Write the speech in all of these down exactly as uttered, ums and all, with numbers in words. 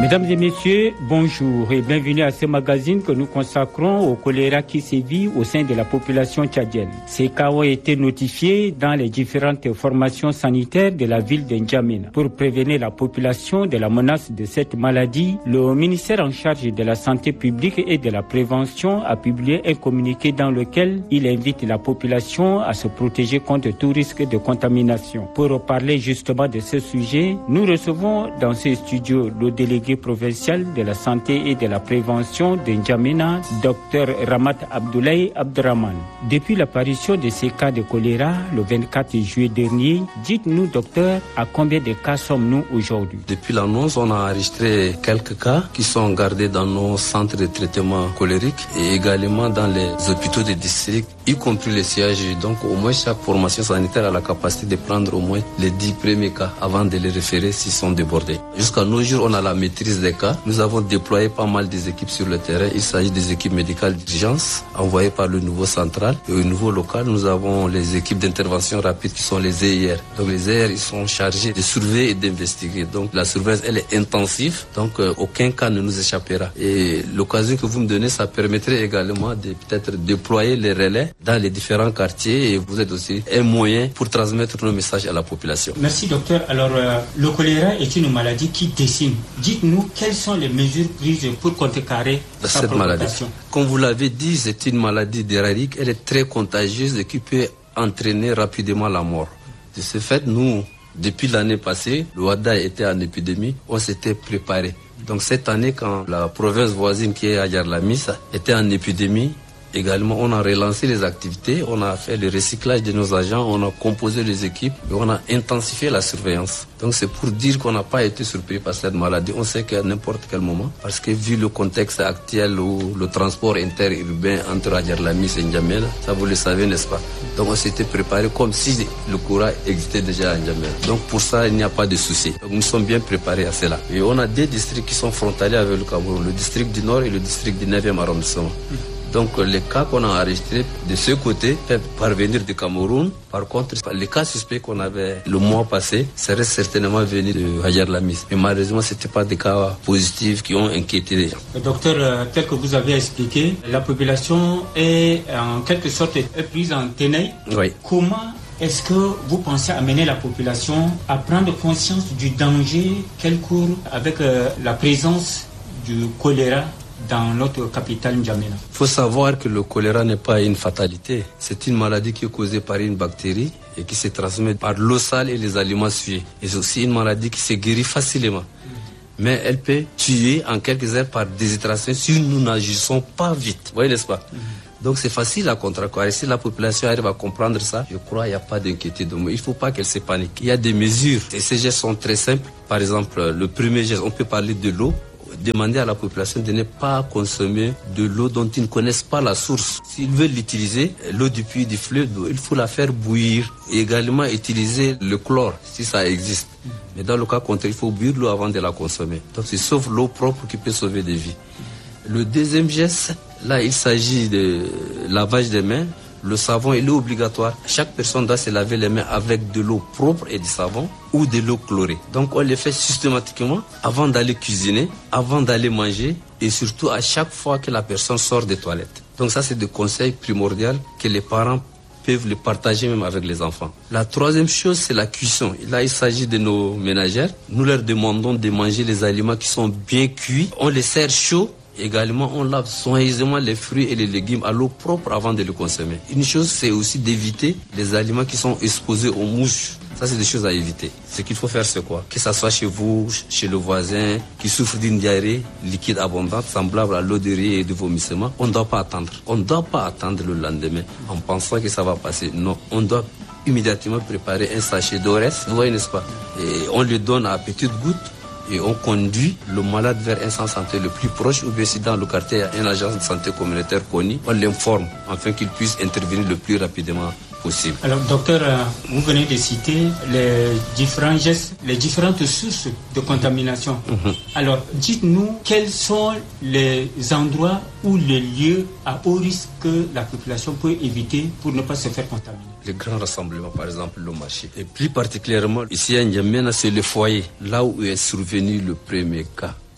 Mesdames et messieurs, bonjour et bienvenue à ce magazine que nous consacrons au choléra qui sévit au sein de la population tchadienne. Ces cas ont été notifiés dans les différentes formations sanitaires de la ville de N'Djamena. Pour prévenir la population de la menace de cette maladie, le ministère en charge de la santé publique et de la prévention a publié un communiqué dans lequel il invite la population à se protéger contre tout risque de contamination. Pour parler justement de ce sujet, nous recevons dans ce studio le délégué provincial de la santé et de la prévention de N'Djamena, Dr Ramat Abdoulaye Abdraman. Depuis l'apparition de ces cas de choléra le vingt-quatre juillet dernier, dites-nous, docteur, à combien de cas sommes-nous aujourd'hui? Depuis l'annonce, on a enregistré quelques cas qui sont gardés dans nos centres de traitement cholérique et également dans les hôpitaux de district, y compris les sièges. Donc au moins chaque formation sanitaire a la capacité de prendre au moins les dix premiers cas avant de les référer s'ils sont débordés. Jusqu'à nos jours, on a la maîtrise des cas. Nous avons déployé pas mal des équipes sur le terrain. Il s'agit des équipes médicales d'urgence envoyées par le niveau central. Et au niveau local, nous avons les équipes d'intervention rapide qui sont les Z I R. Donc les Z I R, ils sont chargés de surveiller et d'investiguer. Donc la surveillance, elle est intensive. Donc euh, aucun cas ne nous échappera. Et l'occasion que vous me donnez, ça permettrait également de peut-être déployer les relais dans les différents quartiers. Et vous êtes aussi un moyen pour transmettre nos messages à la population. Merci docteur. Alors euh, le choléra est une maladie qui décime. Dites-nous quelles sont les mesures prises pour contrecarrer cette maladie. Comme vous l'avez dit, c'est une maladie dérarique. Elle est très contagieuse et qui peut entraîner rapidement la mort. De ce fait, nous, depuis l'année passée, le Ouaddaï était en épidémie, on s'était préparé. Donc cette année, quand la province voisine qui est à Yarlamis était en épidémie, également, on a relancé les activités, on a fait le recyclage de nos agents, on a composé les équipes et on a intensifié la surveillance. Donc c'est pour dire qu'on n'a pas été surpris par cette maladie. On sait qu'à n'importe quel moment, parce que vu le contexte actuel où le transport interurbain entre Adjarlamis et N'Djamena, ça vous le savez, n'est-ce pas? Donc on s'était préparé comme si le courant existait déjà à N'Djamena. Donc pour ça, il n'y a pas de souci. Donc nous sommes bien préparés à cela. Et on a deux districts qui sont frontaliers avec le Cameroun, le district du Nord et le district du neuvième arrondissement. Donc les cas qu'on a enregistrés de ce côté peuvent parvenir du Cameroun. Par contre, les cas suspects qu'on avait le mois passé seraient certainement venus de Adjarlamis. Mais malheureusement, ce n'étaient pas des cas positifs qui ont inquiété les gens. Docteur, tel que vous avez expliqué, la population est en quelque sorte prise en tenaille. Oui. Comment est-ce que vous pensez amener la population à prendre conscience du danger qu'elle court avec euh, la présence du choléra dans notre capitale N'Djamena? Il faut savoir que le choléra n'est pas une fatalité. C'est une maladie qui est causée par une bactérie et qui se transmet par l'eau sale et les aliments sués. Et c'est aussi une maladie qui se guérit facilement. Mais elle peut tuer en quelques heures par déshydratation si nous n'agissons pas vite. Vous voyez, n'est-ce pas? Donc c'est facile à contrecarrer. Si la population arrive à comprendre ça, je crois qu'il n'y a pas d'inquiétude. Il ne faut pas qu'elle se panique. Il y a des mesures. Et ces gestes sont très simples. Par exemple, le premier geste, on peut parler de l'eau. Demander à la population de ne pas consommer de l'eau dont ils ne connaissent pas la source. S'ils veulent l'utiliser, l'eau du puits, du fleuve, il faut la faire bouillir. Et également utiliser le chlore, si ça existe. Mais dans le cas contraire, il faut bouillir l'eau avant de la consommer. Donc c'est sauf l'eau propre qui peut sauver des vies. Le deuxième geste, là il s'agit de lavage des mains. Le savon, il est obligatoire. Chaque personne doit se laver les mains avec de l'eau propre et du savon ou de l'eau chlorée. Donc on le fait systématiquement avant d'aller cuisiner, avant d'aller manger et surtout à chaque fois que la personne sort des toilettes. Donc ça, c'est des conseils primordiaux que les parents peuvent le partager même avec les enfants. La troisième chose, c'est la cuisson. Là, il s'agit de nos ménagères. Nous leur demandons de manger les aliments qui sont bien cuits. On les sert chauds. Également, on lave soigneusement les fruits et les légumes à l'eau propre avant de les consommer. Une chose, c'est aussi d'éviter les aliments qui sont exposés aux mouches. Ça, c'est des choses à éviter. Ce qu'il faut faire, c'est quoi? Que ça soit chez vous, chez le voisin, qui souffre d'une diarrhée liquide abondante, semblable à l'eau de riz et de vomissement, on ne doit pas attendre. On ne doit pas attendre le lendemain en pensant que ça va passer. Non, on doit immédiatement préparer un sachet d'O R S, vous voyez, n'est-ce pas? Et on le donne à petites gouttes. Et on conduit le malade vers un centre de santé le plus proche, ou bien si dans le quartier il y a une agence de santé communautaire connue, on l'informe afin qu'il puisse intervenir le plus rapidement possible. Alors docteur, vous venez de citer les différents gestes, les différentes sources de contamination. Mm-hmm. Alors dites-nous quels sont les endroits ou les lieux à haut risque que la population peut éviter pour ne pas se faire contaminer. Les grands rassemblements, par exemple le marché. Et plus particulièrement ici à N'Djamena, c'est le foyer, là où est survenu le premier cas.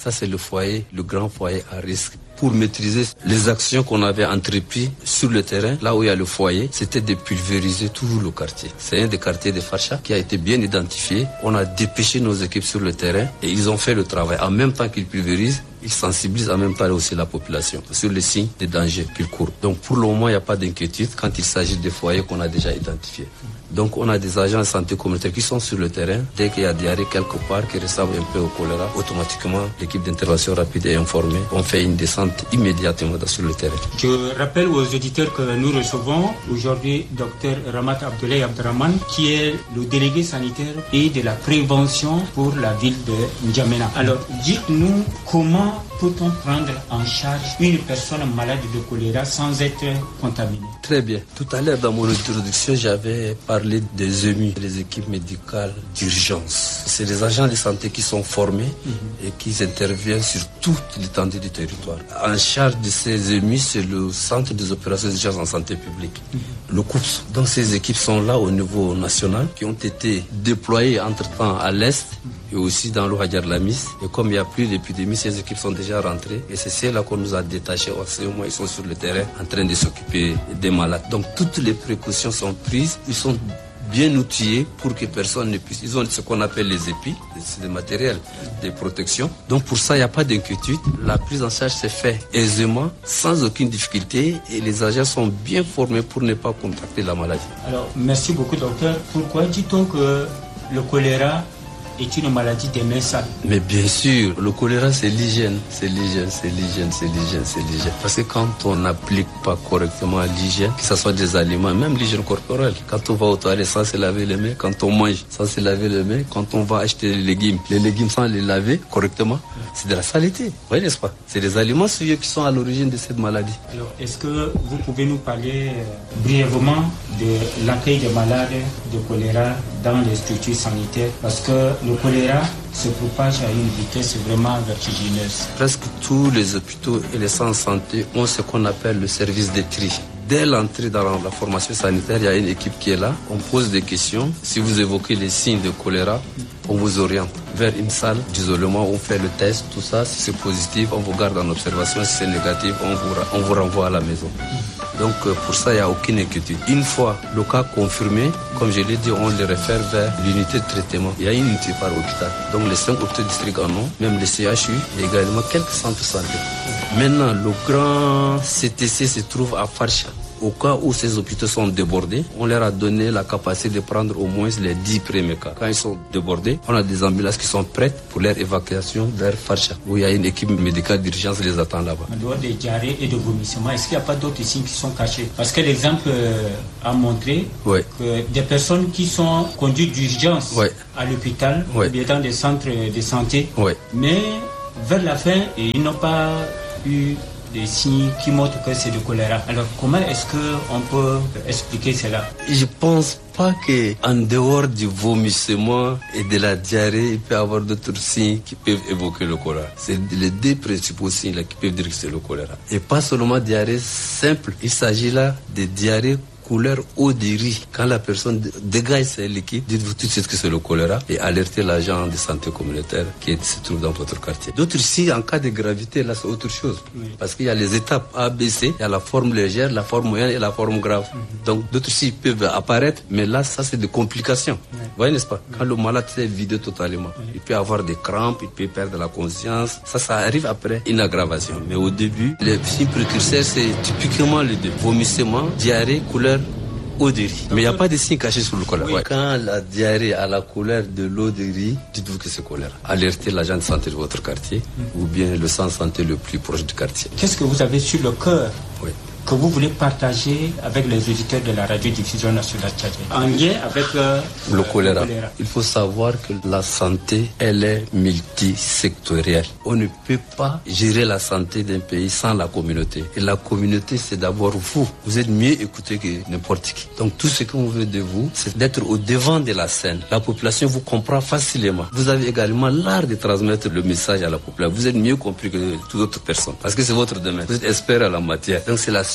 Ça, c'est le foyer, le grand foyer à risque. Pour maîtriser les actions qu'on avait entreprises sur le terrain, là où il y a le foyer, c'était de pulvériser tout le quartier. C'est un des quartiers de Facha qui a été bien identifié. On a dépêché nos équipes sur le terrain et ils ont fait le travail. En même temps qu'ils pulvérisent, ils sensibilisent en même temps aussi la population sur les signes de danger qu'ils courent. Donc pour le moment, il n'y a pas d'inquiétude quand il s'agit des foyers qu'on a déjà identifiés. Donc on a des agents de santé communautaire qui sont sur le terrain. Dès qu'il y a diarrhée quelque part qui ressemble un peu au choléra, automatiquement l'équipe d'intervention rapide est informée. On fait une descente immédiatement sur le terrain. Je rappelle aux auditeurs que nous recevons aujourd'hui Dr Ramat Abdoulaye Abdraman, qui est le délégué sanitaire et de la prévention pour la ville de N'Djamena. Alors dites-nous comment peut-on prendre en charge une personne malade de choléra sans être contaminée? Très bien. Tout à l'heure dans mon introduction, j'avais parlé des E M U, les équipes médicales d'urgence. C'est les agents de santé qui sont formés mm-hmm. et qui interviennent sur toute l'étendue du territoire. En charge de ces E M U, c'est le Centre des opérations d'urgence en santé publique, mm-hmm. le C O P S. Donc ces équipes sont là au niveau national, qui ont été déployées entre-temps à l'Est et aussi dans le Hadjar Lamis. Et comme il n'y a plus d'épidémie, ces équipes sont déjà rentrées et c'est celles-là qu'on nous a détachées. Au moins, ils sont sur le terrain en train de s'occuper des malades. Donc toutes les précautions sont prises. Ils sont bien outillés pour que personne ne puisse. Ils ont ce qu'on appelle les épis, c'est des matériels de protection. Donc pour ça, il n'y a pas d'inquiétude. La prise en charge s'est faite aisément, sans aucune difficulté, et les agents sont bien formés pour ne pas contracter la maladie. Alors, merci beaucoup, docteur. Pourquoi dit-on que le choléra est une maladie des mains sales? Mais bien sûr, le choléra c'est l'hygiène, c'est l'hygiène, c'est l'hygiène, c'est l'hygiène, c'est l'hygiène. Parce que quand on n'applique pas correctement l'hygiène, que ce soit des aliments, même l'hygiène corporelle, quand on va aux toilettes sans se laver les mains, quand on mange sans se laver les mains, quand on va acheter les légumes, les légumes sans les laver correctement, c'est de la saleté, oui n'est-ce pas? C'est les aliments souillés qui sont à l'origine de cette maladie. Alors, est-ce que vous pouvez nous parler euh, brièvement de l'accueil des malades de choléra dans les structures sanitaires? Parce que le choléra se propage à une vitesse vraiment vertigineuse. Presque tous les hôpitaux et les centres de santé ont ce qu'on appelle le service de tri. Dès l'entrée dans la formation sanitaire, il y a une équipe qui est là. On pose des questions. Si vous évoquez les signes de choléra, on vous oriente vers une salle d'isolement. On fait le test, tout ça. Si c'est positif, on vous garde en observation. Si c'est négatif, on vous, on vous renvoie à la maison. Donc pour ça, il n'y a aucune inquiétude. Une fois le cas confirmé, comme je l'ai dit, on le réfère vers l'unité de traitement. Il y a une unité par hôpital. Donc les cinq hôpitaux districts en ont, même les C H U et également quelques centres de santé. Maintenant, le grand C T C se trouve à Facha. Au cas où ces hôpitaux sont débordés, on leur a donné la capacité de prendre au moins les dix premiers cas. Quand ils sont débordés, on a des ambulances qui sont prêtes pour leur évacuation vers Facha, où il y a une équipe médicale d'urgence qui les attend là-bas. En dehors des diarrhées et de vomissements, est-ce qu'il n'y a pas d'autres signes qui sont cachés? Parce que l'exemple a montré ouais. que des personnes qui sont conduites d'urgence ouais. à l'hôpital, ouais. ou bien dans des centres de santé, ouais. mais vers la fin, ils n'ont pas eu des signes qui montrent que c'est du choléra. Alors comment est-ce qu'on peut expliquer cela? Je pense pas qu'en dehors du vomissement et de la diarrhée, il peut y avoir d'autres signes qui peuvent évoquer le choléra. C'est les deux principaux signes là qui peuvent dire que c'est le choléra. Et pas seulement diarrhée simple, il s'agit là de diarrhée couleur eau de riz. Quand la personne dégage ses liquides, dites-vous tout de suite que c'est le choléra et alertez l'agent de santé communautaire qui se trouve dans votre quartier. D'autres signes, en cas de gravité, là c'est autre chose. Oui. Parce qu'il y a les étapes A, B, C, il y a la forme légère, la forme moyenne et la forme grave. Mm-hmm. Donc d'autres signes peuvent apparaître, mais là ça c'est des complications. Oui. Vous voyez, n'est-ce pas? Oui. Quand le malade s'est vidé totalement, oui. il peut avoir des crampes, il peut perdre la conscience. Ça, ça arrive après une aggravation. Mais au début, les signes précurseurs, c'est typiquement les deux. Vomissement, diarrhée, couleur eau de riz. Mais il n'y a pas de signe caché sur le choléra. Oui. Quand la diarrhée a la couleur de l'eau de riz, dites-vous que c'est choléra. Alertez l'agent de santé de votre quartier mmh. ou bien le centre de santé le plus proche du quartier. Qu'est-ce que vous avez sur le cœur oui. que vous voulez partager avec les auditeurs de la radiodiffusion nationale tchadienne en lien avec euh, le, euh, choléra. le choléra? Il faut savoir que la santé, elle est multisectorielle. On ne peut pas gérer la santé d'un pays sans la communauté. Et la communauté, c'est d'abord vous. Vous êtes mieux écouté que n'importe qui. Donc tout ce qu'on veut de vous, c'est d'être au devant de la scène. La population vous comprend facilement. Vous avez également l'art de transmettre le message à la population. Vous êtes mieux compris que toute autre personne. Parce que c'est votre domaine. Vous êtes expert à la matière. Donc c'est la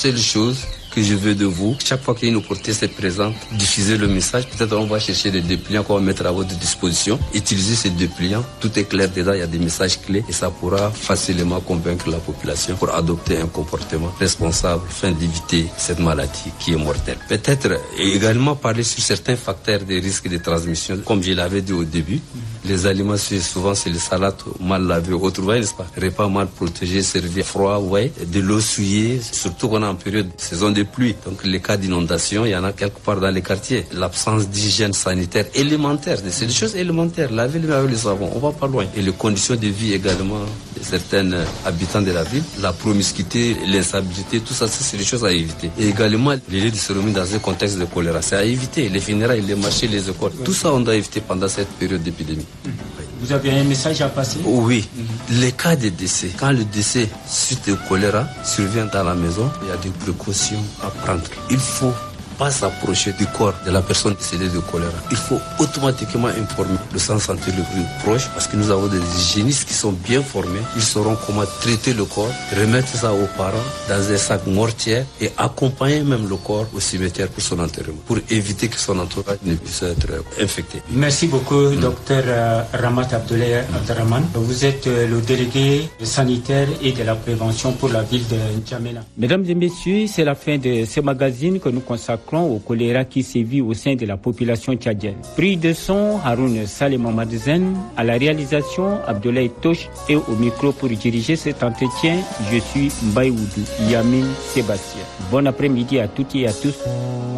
seule chose que je veux de vous, chaque fois qu'il y a une opportunité se présente, diffuser le message. Peut-être on va chercher des dépliants qu'on va mettre à votre disposition. Utilisez ces dépliants. Tout est clair dedans, il y a des messages clés et ça pourra facilement convaincre la population pour adopter un comportement responsable afin d'éviter cette maladie qui est mortelle. Peut-être également parler sur certains facteurs de risque de transmission. Comme je l'avais dit au début, les aliments, souvent c'est les salades mal lavées, autrement, n'est-ce pas? Repas mal protégés, servis froid, ouais, de l'eau souillée, surtout qu'on est en période de saison de pluie. Donc les cas d'inondation, il y en a quelque part dans les quartiers. L'absence d'hygiène sanitaire élémentaire, c'est des choses élémentaires. Laver les mains avec le savon, on va pas loin. Et les conditions de vie également de certains habitants de la ville, la promiscuité, l'instabilité, tout ça, c'est des choses à éviter. Et également, les lieux de cérémonie dans un contexte de choléra, c'est à éviter. Les funérailles, les marchés, les écoles, tout ça on doit éviter pendant cette période d'épidémie. Vous avez un message à passer? Oui. Mm-hmm. Les cas de décès, quand le décès suite au choléra survient dans la maison, il y a des précautions à prendre. Il faut pas s'approcher du corps de la personne décédée de choléra. Il faut automatiquement informer le centre de santé le plus proche parce que nous avons des hygiénistes qui sont bien formés. Ils sauront comment traiter le corps, remettre ça aux parents dans un sac mortier et accompagner même le corps au cimetière pour son enterrement, pour éviter que son entourage ne puisse être infecté. Merci beaucoup, mmh. docteur Ramat Abdoulaye Abderrahmane. Vous êtes le délégué sanitaire et de la prévention pour la ville de N'Djamena. Mesdames et messieurs, c'est la fin de ce magazine que nous consacrons au choléra qui sévit au sein de la population tchadienne. Pris de son, Haroun Saleh Mamadzen, à la réalisation, Abdoulaye Tosh et au micro pour diriger cet entretien, je suis Mbaye Oudou, Yamin Sébastien. Bon après-midi à toutes et à tous.